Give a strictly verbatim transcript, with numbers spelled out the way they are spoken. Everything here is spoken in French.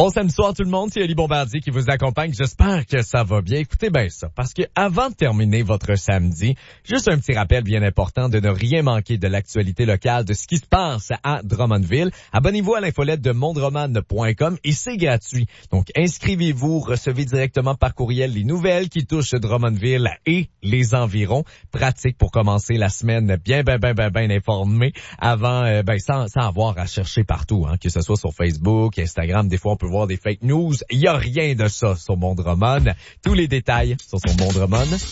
Bon samedi soir tout le monde, c'est Ali Bombardier qui vous accompagne. J'espère que ça va bien. Écoutez bien ça, parce que avant de terminer votre samedi, juste un petit rappel bien important de ne rien manquer de l'actualité locale, de ce qui se passe à Drummondville. Abonnez-vous à l'infolette de mondroman point com et c'est gratuit. Donc inscrivez-vous, recevez directement par courriel les nouvelles qui touchent Drummondville et les environs. Pratique pour commencer la semaine bien, bien, bien, bien, bien informé avant, euh, ben sans, sans avoir à chercher partout, hein, que ce soit sur Facebook, Instagram, des fois on peut voir des fake news. Il y a rien de ça sur Mondroman. Tous les détails sont sur mondroman